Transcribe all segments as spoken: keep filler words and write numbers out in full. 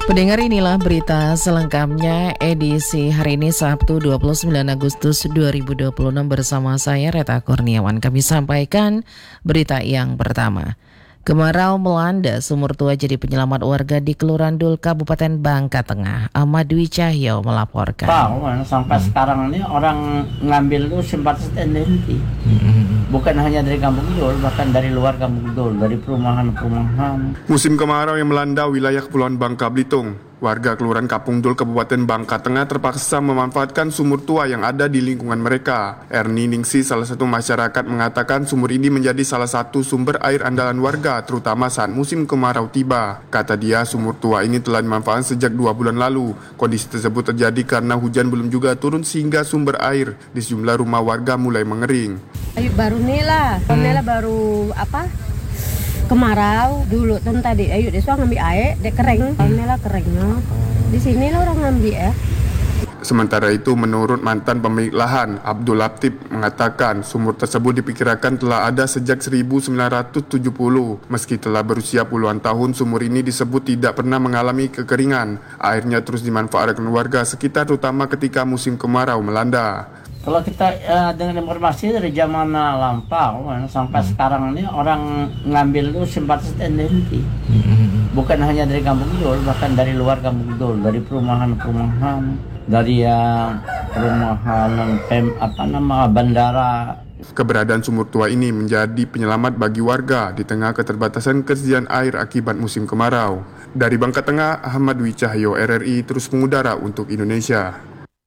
Pendengar, inilah berita selengkapnya edisi hari ini Sabtu dua puluh sembilan Agustus dua ribu dua puluh enam bersama saya Reta Kurniawan. Kami sampaikan berita yang pertama. Kemarau melanda, sumur tua jadi penyelamat warga di Kelurahan Dul, Kabupaten Bangka Tengah. Ahmad Dwi Cahyo melaporkan. Pak, sampai hmm. sekarang ini orang ngambil itu simpatis tendensi. Hmm. Bukan hanya dari Kampung Dul, bahkan dari luar Kampung Dul, dari perumahan-perumahan. Musim kemarau yang melanda wilayah Kepulauan Bangka Belitung. Warga Kelurahan Kapung Dul, Kabupaten Bangka Tengah terpaksa memanfaatkan sumur tua yang ada di lingkungan mereka. Erni Ningsi, salah satu masyarakat, mengatakan sumur ini menjadi salah satu sumber air andalan warga, terutama saat musim kemarau tiba. Kata dia, sumur tua ini telah dimanfaatkan sejak dua bulan lalu. Kondisi tersebut terjadi karena hujan belum juga turun sehingga sumber air di sejumlah rumah warga mulai mengering. Ayo baru nih lah, hmm. nih lah baru apa? Kemarau dulu tuh tadi, ayo deh soal ngambil air, dek kering, inilah keringnya. Di sini lah orang ngambil ya. Sementara itu, menurut mantan pemilik lahan, Abdul Latif, mengatakan sumur tersebut diperkirakan telah ada sejak seribu sembilan ratus tujuh puluh. Meski telah berusia puluhan tahun, sumur ini disebut tidak pernah mengalami kekeringan. Airnya terus dimanfaatkan warga sekitar, terutama ketika musim kemarau melanda. Kalau kita uh, dengan informasi dari zaman lampau sampai hmm. sekarang ini orang ngambil itu simpatis tendensi. Hmm. Bukan hanya dari Kampung Dul, bahkan dari luar Kampung Dul, dari perumahan-perumahan, dari yang uh, perumahan pem, apa nama bandara. Keberadaan sumur tua ini menjadi penyelamat bagi warga di tengah keterbatasan ketersediaan air akibat musim kemarau. Dari Bangka Tengah, Ahmad Dwi Cahyo, R R I, terus mengudara untuk Indonesia.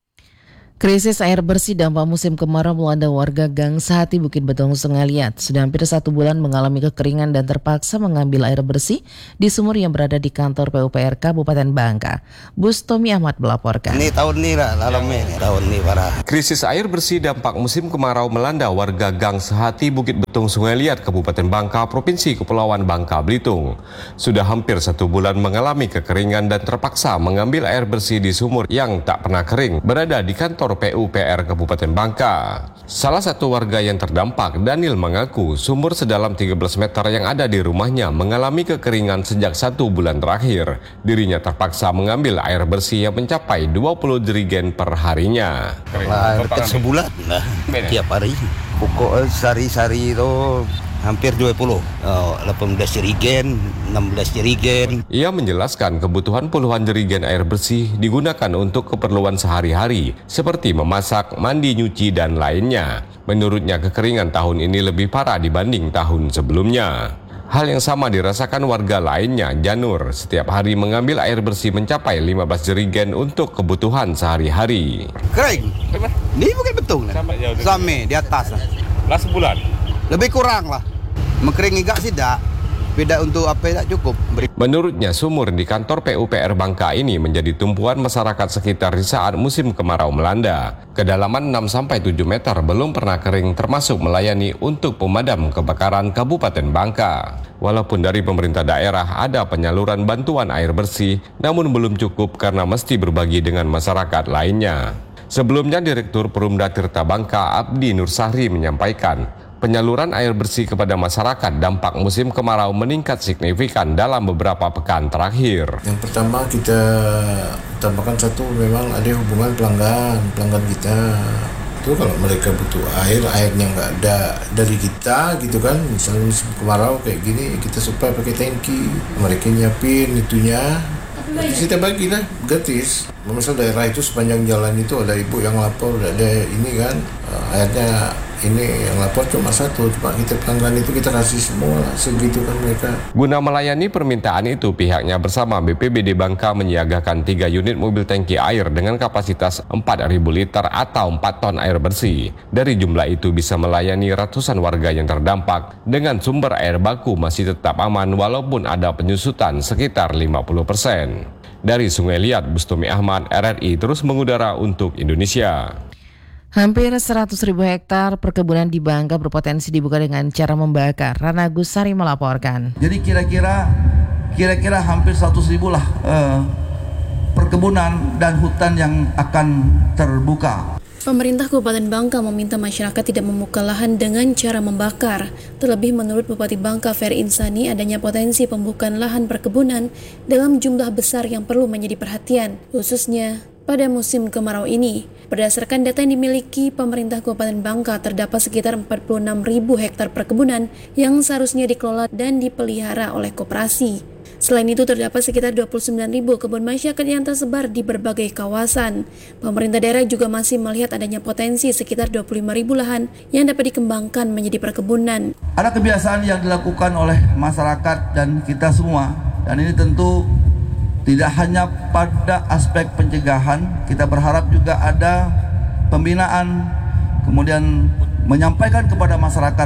Krisis air bersih dampak musim kemarau melanda warga Gang Sehati, Bukit Betung, Sengaliat. Sudah hampir satu bulan mengalami kekeringan dan terpaksa mengambil air bersih di sumur yang berada di kantor P U P R Kabupaten Bangka. Bustomi Ahmad melaporkan. Ini tahun ini lah, lalu ini tahun ini parah. Krisis air bersih dampak musim kemarau melanda warga Gang Sehati, Bukit Betung, Sengaliat, Kabupaten Bangka, Provinsi Kepulauan Bangka Belitung. Sudah hampir satu bulan mengalami kekeringan dan terpaksa mengambil air bersih di sumur yang tak pernah kering berada di kantor P U P R Kabupaten Bangka. Salah satu warga yang terdampak, Daniel, mengaku sumur sedalam tiga belas meter yang ada di rumahnya mengalami kekeringan sejak satu bulan terakhir. Dirinya terpaksa mengambil air bersih yang mencapai dua puluh jerigen per harinya. Lah, dekat sebulan lah, tiap hari. Pokok sehari-hari itu hampir dua puluh, oh, delapan belas jerigen, enam belas jerigen. Ia menjelaskan kebutuhan puluhan jerigen air bersih digunakan untuk keperluan sehari-hari, seperti memasak, mandi, nyuci, dan lainnya. Menurutnya kekeringan tahun ini lebih parah dibanding tahun sebelumnya. Hal yang sama dirasakan warga lainnya. Janur setiap hari mengambil air bersih mencapai lima belas jerigen untuk kebutuhan sehari-hari. Kering? Ini bukan betul lah. Sampai di atas lah. Lah sebulan? Lebih kurang lah. Mengkering enggak sih dak. Beda untuk apa tidak cukup. Menurutnya sumur di kantor P U P R Bangka ini menjadi tumpuan masyarakat sekitar di saat musim kemarau melanda. Kedalaman enam sampai tujuh meter belum pernah kering, termasuk melayani untuk pemadam kebakaran Kabupaten Bangka. Walaupun dari pemerintah daerah ada penyaluran bantuan air bersih, namun belum cukup karena mesti berbagi dengan masyarakat lainnya. Sebelumnya Direktur Perumda Tirta Bangka Abdi Nursahri menyampaikan, penyaluran air bersih kepada masyarakat dampak musim kemarau meningkat signifikan dalam beberapa pekan terakhir. Yang pertama kita tambahkan satu, memang ada hubungan pelanggan, pelanggan kita. Itu kalau mereka butuh air, airnya nggak ada dari kita gitu kan, misalnya musim kemarau kayak gini, kita supply pakai tangki, mereka nyiapin itunya. Kita bagi lah gratis. Misal daerah itu sepanjang jalan itu ada ibu yang lapor, ada ini kan, akhirnya ini yang lapor cuma satu, cuma kita pelanggan itu kita kasih semua segitu kan mereka. Guna melayani permintaan itu, pihaknya bersama B P B D Bangka menyiagakan tiga unit mobil tangki air dengan kapasitas empat ribu liter atau empat ton air bersih. Dari jumlah itu bisa melayani ratusan warga yang terdampak dengan sumber air baku masih tetap aman walaupun ada penyusutan sekitar lima puluh persen. Dari Sungai Liat, Bustomi Ahmad, R R I terus mengudara untuk Indonesia. Hampir seratus ribu hektar perkebunan di Bangka berpotensi dibuka dengan cara membakar. Rana Gusari melaporkan. Jadi kira-kira kira-kira hampir seratus ribu lah eh, perkebunan dan hutan yang akan terbuka. Pemerintah Kabupaten Bangka meminta masyarakat tidak membuka lahan dengan cara membakar. Terlebih menurut Bupati Bangka Ferry Insani, adanya potensi pembukaan lahan perkebunan dalam jumlah besar yang perlu menjadi perhatian, khususnya pada musim kemarau ini. Berdasarkan data yang dimiliki pemerintah Kabupaten Bangka, terdapat sekitar empat puluh enam ribu hektar perkebunan yang seharusnya dikelola dan dipelihara oleh koperasi. Selain itu, terdapat sekitar dua puluh sembilan ribu kebun masyarakat yang tersebar di berbagai kawasan. Pemerintah daerah juga masih melihat adanya potensi sekitar dua puluh lima ribu lahan yang dapat dikembangkan menjadi perkebunan. Ada kebiasaan yang dilakukan oleh masyarakat dan kita semua, dan ini tentu tidak hanya pada aspek pencegahan, kita berharap juga ada pembinaan, kemudian menyampaikan kepada masyarakat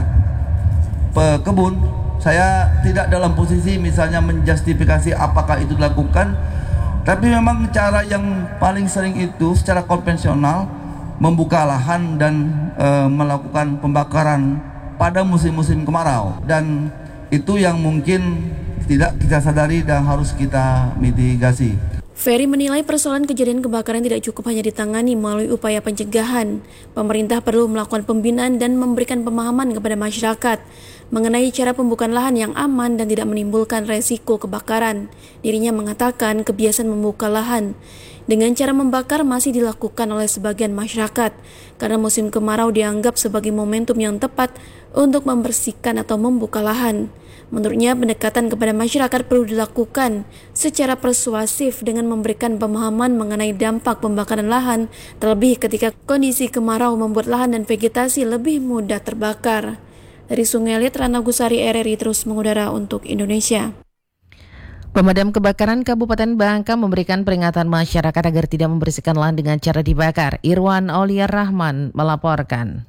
pekebun. Saya tidak dalam posisi misalnya menjustifikasi apakah itu dilakukan, tapi memang cara yang paling sering itu secara konvensional membuka lahan dan e, melakukan pembakaran pada musim-musim kemarau, dan itu yang mungkin tidak kita sadari dan harus kita mitigasi. Ferry menilai persoalan kejadian kebakaran tidak cukup hanya ditangani melalui upaya pencegahan. Pemerintah perlu melakukan pembinaan dan memberikan pemahaman kepada masyarakat mengenai cara pembukaan lahan yang aman dan tidak menimbulkan resiko kebakaran. Dirinya mengatakan kebiasaan membuka lahan dengan cara membakar masih dilakukan oleh sebagian masyarakat karena musim kemarau dianggap sebagai momentum yang tepat untuk membersihkan atau membuka lahan. Menurutnya, pendekatan kepada masyarakat perlu dilakukan secara persuasif dengan memberikan pemahaman mengenai dampak pembakaran lahan, terlebih ketika kondisi kemarau membuat lahan dan vegetasi lebih mudah terbakar. Dari Sungai Liat, Rana Gusari, R R I terus mengudara untuk Indonesia. Pemadam kebakaran Kabupaten Bangka memberikan peringatan masyarakat agar tidak membersihkan lahan dengan cara dibakar. Irwan Aulia Rahman melaporkan.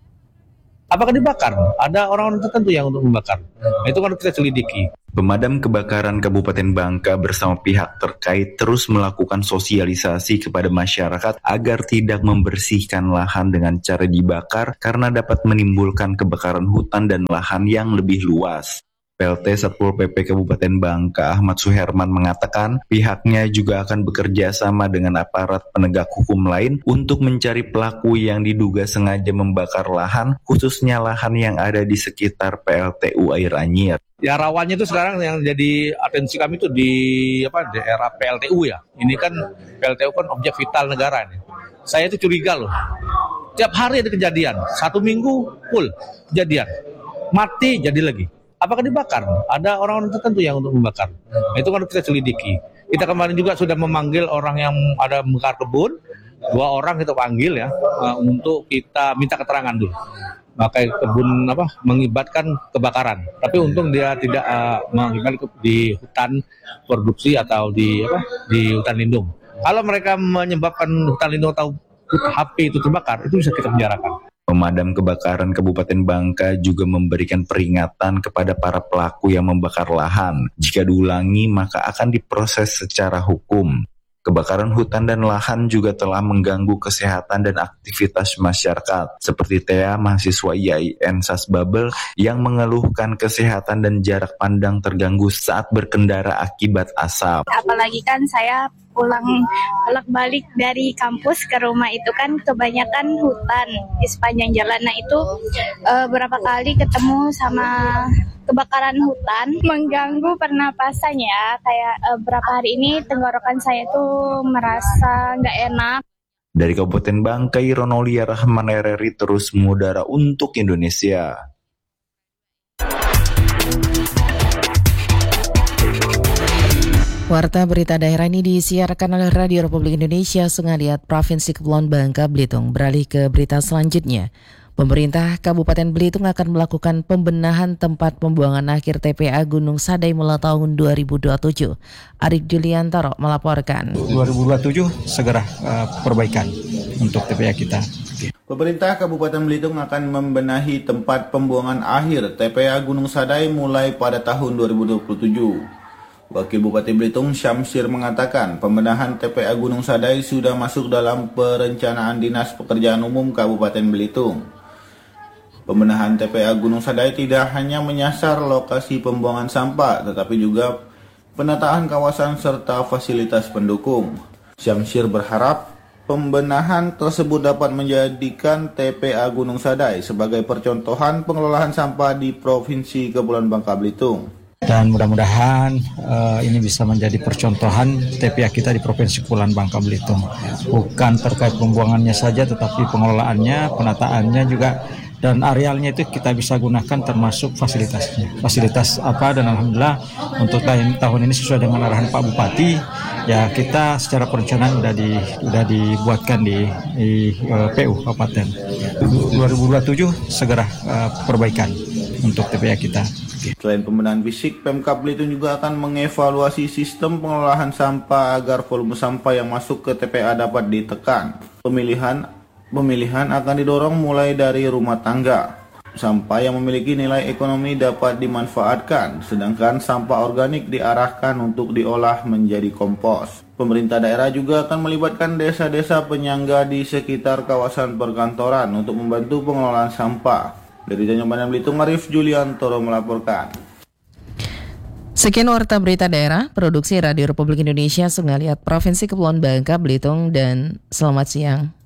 Apakah dibakar? Ada orang-orang tertentu yang untuk membakar. Nah, itu kan kita selidiki. Pemadam kebakaran Kabupaten Bangka bersama pihak terkait terus melakukan sosialisasi kepada masyarakat agar tidak membersihkan lahan dengan cara dibakar karena dapat menimbulkan kebakaran hutan dan lahan yang lebih luas. P L T Satpol P P Kabupaten Bangka Ahmad Suherman mengatakan pihaknya juga akan bekerja sama dengan aparat penegak hukum lain untuk mencari pelaku yang diduga sengaja membakar lahan, khususnya lahan yang ada di sekitar P L T U Air Anyir. Ya, rawannya itu sekarang yang jadi atensi kami itu di apa daerah P L T U ya. Ini kan P L T U kan objek vital negara nih. Saya itu curiga loh. Tiap hari ada kejadian, satu minggu full kejadian. Mati jadi lagi. Apakah dibakar? Ada orang-orang tertentu yang untuk membakar. Nah, itu kan kita selidiki. Kita kemarin juga sudah memanggil orang yang ada membakar kebun. Dua orang kita panggil ya, untuk kita minta keterangan dulu. Pakai kebun apa mengibatkan kebakaran. Tapi untung dia tidak uh, mengibatkan di hutan produksi atau di apa di hutan lindung. Kalau mereka menyebabkan hutan lindung atau H P itu terbakar, itu bisa kita penjarakan. Pemadam kebakaran Kabupaten Bangka juga memberikan peringatan kepada para pelaku yang membakar lahan. Jika diulangi, maka akan diproses secara hukum. Kebakaran hutan dan lahan juga telah mengganggu kesehatan dan aktivitas masyarakat. Seperti Tea, mahasiswa I A I N Sasbabel, yang mengeluhkan kesehatan dan jarak pandang terganggu saat berkendara akibat asap. Apalagi kan saya pulang bolak balik dari kampus ke rumah itu kan kebanyakan hutan di sepanjang jalan. Nah itu uh, berapa kali ketemu sama kebakaran hutan, mengganggu pernapasan ya. Kayak uh, berapa hari ini tenggorokan saya tuh merasa nggak enak. Dari Kabupaten Bangka, Irwan Aulia Rahman, R R I terus mengudara untuk Indonesia. Warta berita daerah ini disiarkan oleh Radio Republik Indonesia Sungai Liat, Provinsi Kepulauan Bangka, Belitung. Beralih ke berita selanjutnya. Pemerintah Kabupaten Belitung akan melakukan pembenahan tempat pembuangan akhir T P A Gunung Sadai mulai tahun dua ribu dua puluh tujuh. Arik Juliantoro melaporkan. dua ribu dua puluh tujuh segera uh, perbaikan untuk T P A kita. Pemerintah Kabupaten Belitung akan membenahi tempat pembuangan akhir T P A Gunung Sadai mulai pada tahun dua ribu dua puluh tujuh. Wakil Bupati Belitung Syamsir mengatakan pembenahan T P A Gunung Sadai sudah masuk dalam perencanaan Dinas Pekerjaan Umum Kabupaten Belitung. Pembenahan T P A Gunung Sadai tidak hanya menyasar lokasi pembuangan sampah, tetapi juga penataan kawasan serta fasilitas pendukung. Syamsir berharap Pembenahan tersebut dapat menjadikan T P A Gunung Sadai sebagai percontohan pengelolaan sampah di Provinsi Kepulauan Bangka Belitung. Dan mudah-mudahan uh, ini bisa menjadi percontohan T P A kita di Provinsi Kepulauan Bangka Belitung. Bukan terkait pembuangannya saja, tetapi pengelolaannya, penataannya juga, dan arealnya itu kita bisa gunakan termasuk fasilitasnya. Fasilitas apa, dan alhamdulillah untuk tahun, tahun ini sesuai dengan arahan Pak Bupati, ya kita secara perencanaan sudah di sudah dibuatkan di, di uh, P U Kabupaten. dua ribu dua puluh tujuh segera uh, perbaikan untuk T P A kita. Selain pembenahan fisik, Pemkab Belitung juga akan mengevaluasi sistem pengelolaan sampah agar volume sampah yang masuk ke T P A dapat ditekan. Pemilihan Pemilihan akan didorong mulai dari rumah tangga. Sampah yang memiliki nilai ekonomi dapat dimanfaatkan, sedangkan sampah organik diarahkan untuk diolah menjadi kompos. Pemerintah daerah juga akan melibatkan desa-desa penyangga di sekitar kawasan perkantoran untuk membantu pengelolaan sampah. Dari Tanjung Pandan Belitung, Arif Juliantoro melaporkan. Sekian warta berita daerah, produksi Radio Republik Indonesia, Sungai Liat, Provinsi Kepulauan Bangka Belitung, dan selamat siang.